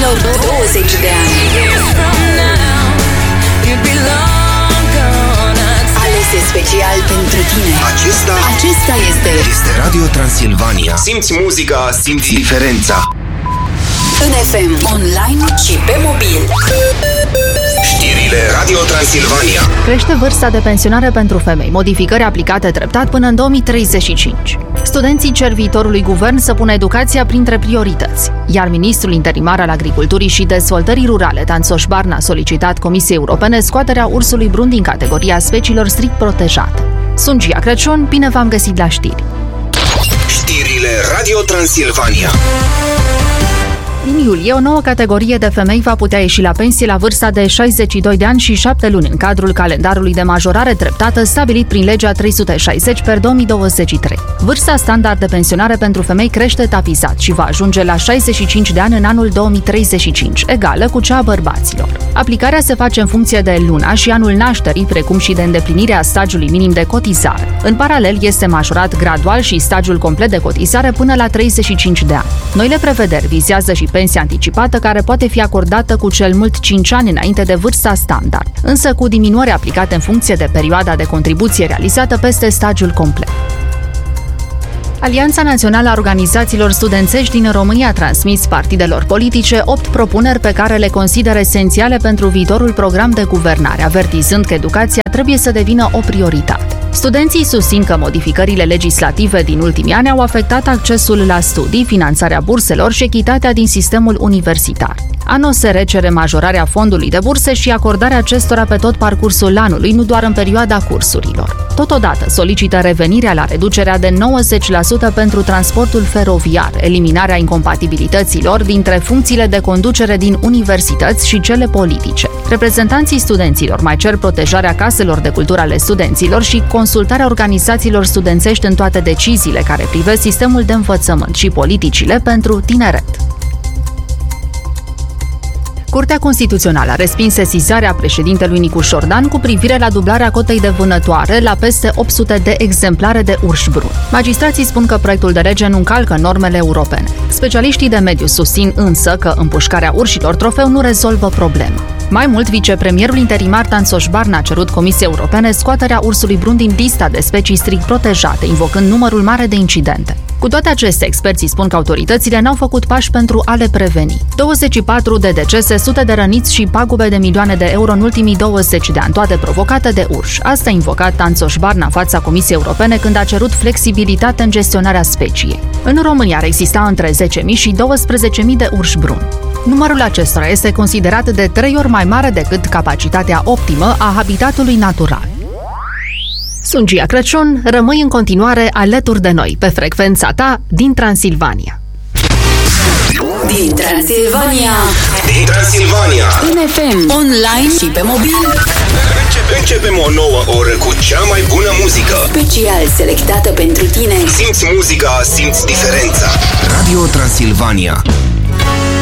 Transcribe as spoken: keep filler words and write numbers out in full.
sau douăzeci de ani. Alese special pentru tine. Acesta Acesta este Este Radio Transilvania. Simți muzica, simți diferența. în F M, online și pe mobil. Știrile Radio Transilvania. Crește vârsta de pensionare pentru femei, modificări aplicate treptat până în două mii treizeci și cinci. Studenții cer viitorului guvern să pună educația printre priorități, iar ministrul interimar al Agriculturii și Dezvoltării Rurale, Tanțoș Barna, a solicitat Comisiei Europene scoaterea ursului brun din categoria speciilor strict protejate. Sunt Gia Crăciun, bine v-am găsit la știri. Știrile Radio Transilvania. Din iulie, o nouă categorie de femei va putea ieși la pensie la vârsta de șaizeci și doi de ani și șapte luni în cadrul calendarului de majorare treptată stabilit prin legea trei sute șaizeci pe două mii douăzeci și trei. Vârsta standard de pensionare pentru femei crește etapizat și va ajunge la șaizeci și cinci de ani în anul două mii treizeci și cinci, egală cu cea a bărbaților. Aplicarea se face în funcție de luna și anul nașterii, precum și de îndeplinirea stagiului minim de cotizare. În paralel, este majorat gradual și stagiul complet de cotizare până la treizeci și cinci de ani. Noile prevederi vizează și pensia anticipată, care poate fi acordată cu cel mult cinci ani înainte de vârsta standard, însă cu diminuări aplicate în funcție de perioada de contribuție realizată peste stagiul complet. Alianța Națională a Organizațiilor Studențești din România a transmis partidelor politice opt propuneri pe care le consideră esențiale pentru viitorul program de guvernare, avertizând că educația trebuie să devină o prioritate. Studenții susțin că modificările legislative din ultimii ani au afectat accesul la studii, finanțarea burselor și echitatea din sistemul universitar. A N O S R cere majorarea fondului de burse și acordarea acestora pe tot parcursul anului, nu doar în perioada cursurilor. Totodată solicită revenirea la reducerea de nouăzeci la sută pentru transportul feroviar, eliminarea incompatibilităților dintre funcțiile de conducere din universități și cele politice. Reprezentanții studenților mai cer protejarea caselor de cultură ale studenților și consultarea organizațiilor studențești în toate deciziile care privesc sistemul de învățământ și politicile pentru tineret. Curtea Constituțională a respins sesizarea președintelui Nicu Șordan cu privire la dublarea cotei de vânătoare la peste opt sute de exemplare de urși bruni. Magistrații spun că proiectul de lege nu încalcă normele europene. Specialiștii de mediu susțin însă că împușcarea urșilor trofeu nu rezolvă problema. Mai mult, vicepremierul interimar Tanțoș Barna a cerut Comisiei Europene scoaterea ursului brun din lista de specii strict protejate, invocând numărul mare de incidente. Cu toate acestea, experții spun că autoritățile n-au făcut pași pentru a le preveni. douăzeci și patru de decese, sute de răniți și pagube de milioane de euro în ultimii douăzeci de ani, toate provocate de urși. Asta a invocat Tanțoș Barna în fața Comisiei Europene când a cerut flexibilitate în gestionarea speciei. În România ar exista între zece mii și douăsprezece mii de urși bruni. Numărul acestora este considerat de trei ori mai mare decât capacitatea optimă a habitatului natural. Sunt Gia Crăciun, rămâi în continuare alături de noi pe frecvența ta din Transilvania. Din Transilvania, Din Transilvania. în F M, online și pe mobil. Începe, începem o nouă oră cu cea mai bună muzică. Special selectată pentru tine. Simți muzica, simți diferența. Radio Transilvania.